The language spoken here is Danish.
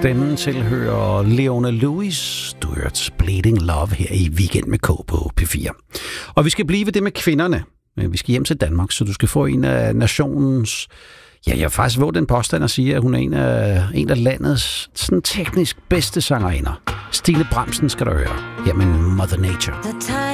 Stemmen tilhører Leona Lewis. Du hørte Bleeding Love her i Weekend med K på P4. Og vi skal blive ved det med kvinderne. Vi skal hjem til Danmark, så du skal få en af nationens... Ja, jeg har faktisk våget den påstand at sige, at hun er en af landets sådan teknisk bedste sangerinder. Stine Bramsen skal du høre. Her med Mother Nature.